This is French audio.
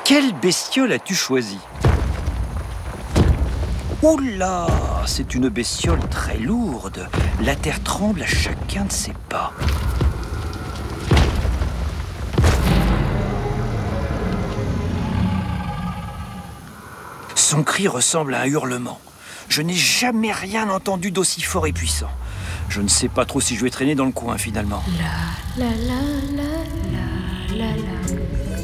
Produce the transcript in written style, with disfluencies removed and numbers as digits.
Quelle bestiole as-tu choisi? Oula, c'est une bestiole très lourde. La terre tremble à chacun de ses pas. Son cri ressemble à un hurlement. Je n'ai jamais rien entendu d'aussi fort et puissant. Je ne sais pas trop si je vais traîner dans le coin finalement. La la la la la la la.